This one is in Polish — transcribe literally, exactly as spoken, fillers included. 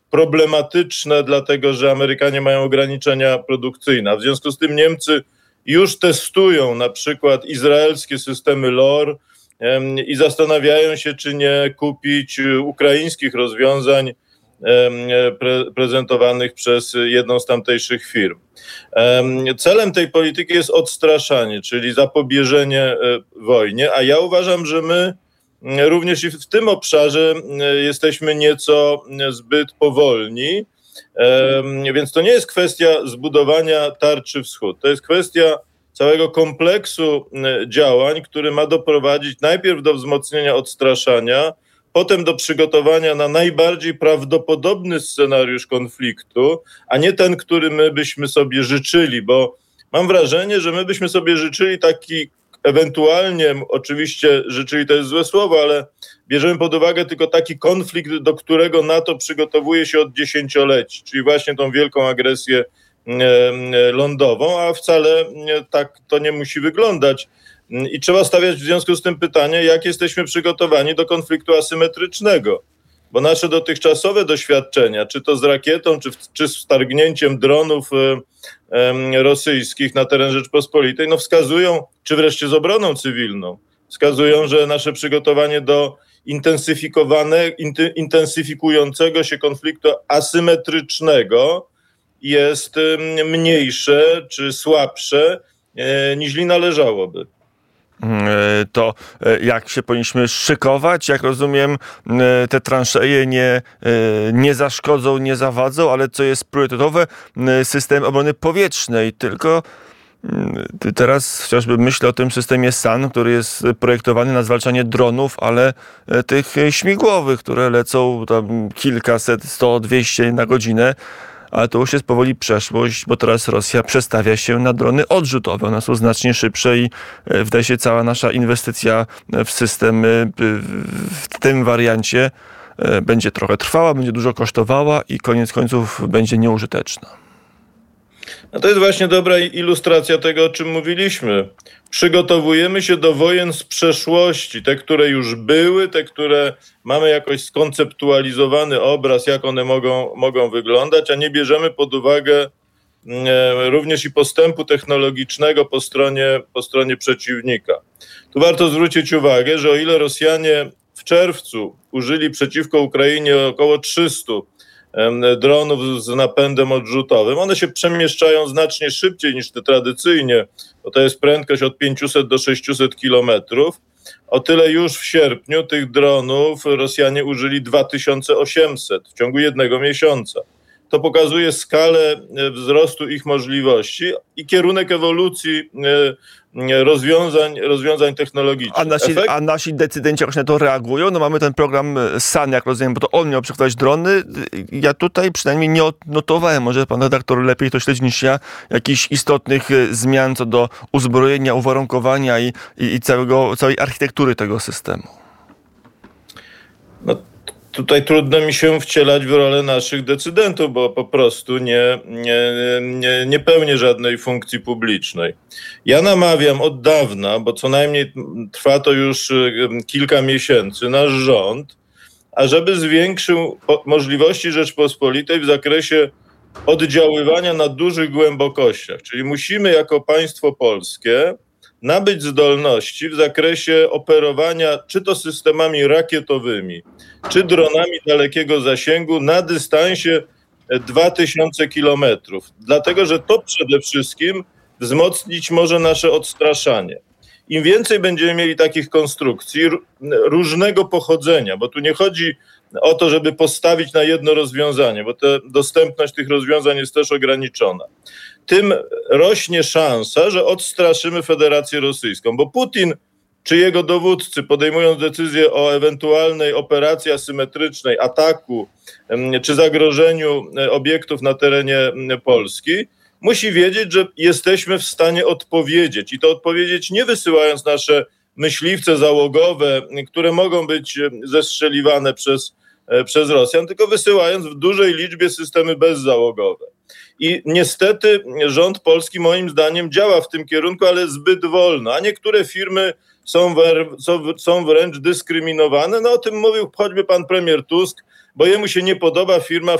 problematyczne, dlatego że Amerykanie mają ograniczenia produkcyjne. W związku z tym Niemcy już testują na przykład izraelskie systemy L O R i zastanawiają się, czy nie kupić ukraińskich rozwiązań pre- prezentowanych przez jedną z tamtejszych firm. Celem tej polityki jest odstraszanie, czyli zapobieżenie wojnie, a ja uważam, że my również i w tym obszarze jesteśmy nieco zbyt powolni, więc to nie jest kwestia zbudowania tarczy wschód, to jest kwestia całego kompleksu działań, który ma doprowadzić najpierw do wzmocnienia odstraszania, potem do przygotowania na najbardziej prawdopodobny scenariusz konfliktu, a nie ten, który my byśmy sobie życzyli, bo mam wrażenie, że my byśmy sobie życzyli taki ewentualnie, oczywiście życzyli to jest złe słowo, ale bierzemy pod uwagę tylko taki konflikt, do którego NATO przygotowuje się od dziesięcioleci, czyli właśnie tą wielką agresję lądową, a wcale tak to nie musi wyglądać. I trzeba stawiać w związku z tym pytanie, jak jesteśmy przygotowani do konfliktu asymetrycznego. Bo nasze dotychczasowe doświadczenia, czy to z rakietą, czy, w, czy z wtargnięciem dronów e, e, rosyjskich na teren Rzeczpospolitej, no wskazują, czy wreszcie z obroną cywilną, wskazują, że nasze przygotowanie do intensyfikowane, inty, intensyfikującego się konfliktu asymetrycznego jest e, mniejsze czy słabsze e, niż należałoby. To jak się powinniśmy szykować? Jak rozumiem, te transzeje nie, nie zaszkodzą, nie zawadzą, ale co jest priorytetowe, system obrony powietrznej. Tylko teraz chociażby myślę o tym systemie S A N, który jest projektowany na zwalczanie dronów, ale tych śmigłowych, które lecą tam kilkaset, sto, dwieście na godzinę. Ale to już jest powoli przeszłość, bo teraz Rosja przestawia się na drony odrzutowe. One są znacznie szybsze i wydaje się cała nasza inwestycja w system w tym wariancie będzie trochę trwała, będzie dużo kosztowała i koniec końców będzie nieużyteczna. No to jest właśnie dobra ilustracja tego, o czym mówiliśmy. Przygotowujemy się do wojen z przeszłości, te, które już były, te, które mamy jakoś skonceptualizowany obraz, jak one mogą, mogą wyglądać, a nie bierzemy pod uwagę e, również i postępu technologicznego po stronie, po stronie przeciwnika. Tu warto zwrócić uwagę, że o ile Rosjanie w czerwcu użyli przeciwko Ukrainie około trzysta dronów z napędem odrzutowym. One się przemieszczają znacznie szybciej niż te tradycyjnie, bo to jest prędkość od pięćset do sześciuset kilometrów. O tyle już w sierpniu tych dronów Rosjanie użyli dwa tysiące osiemset w ciągu jednego miesiąca. To pokazuje skalę wzrostu ich możliwości i kierunek ewolucji rozwiązań, rozwiązań technologicznych. A nasi, a nasi decydenci jakoś na to reagują? No mamy ten program S A N, jak rozumiem, bo to on miał przygotować drony. Ja tutaj przynajmniej nie odnotowałem, może pan redaktor lepiej to śledzi niż ja, jakichś istotnych zmian co do uzbrojenia, uwarunkowania i, i, i całego, całej architektury tego systemu. No. Tutaj trudno mi się wcielać w rolę naszych decydentów, bo po prostu nie, nie, nie, nie pełnię żadnej funkcji publicznej. Ja namawiam od dawna, bo co najmniej trwa to już kilka miesięcy, nasz rząd, ażeby zwiększył możliwości Rzeczpospolitej w zakresie oddziaływania na dużych głębokościach. Czyli musimy jako państwo polskie nabyć zdolności w zakresie operowania czy to systemami rakietowymi, czy dronami dalekiego zasięgu na dystansie dwa tysiące kilometrów. Dlatego, że to przede wszystkim wzmocnić może nasze odstraszanie. Im więcej będziemy mieli takich konstrukcji różnego pochodzenia, bo tu nie chodzi o to, żeby postawić na jedno rozwiązanie, bo te, dostępność tych rozwiązań jest też ograniczona, tym rośnie szansa, że odstraszymy Federację Rosyjską, bo Putin czy jego dowódcy, podejmując decyzję o ewentualnej operacji asymetrycznej, ataku czy zagrożeniu obiektów na terenie Polski, musi wiedzieć, że jesteśmy w stanie odpowiedzieć i to odpowiedzieć nie wysyłając nasze myśliwce załogowe, które mogą być zestrzeliwane przez, przez Rosjan, tylko wysyłając w dużej liczbie systemy bezzałogowe. I niestety rząd polski moim zdaniem działa w tym kierunku, ale zbyt wolno, a niektóre firmy są, wer- są, są wręcz dyskryminowane. No o tym mówił choćby pan premier Tusk, bo jemu się nie podoba firma,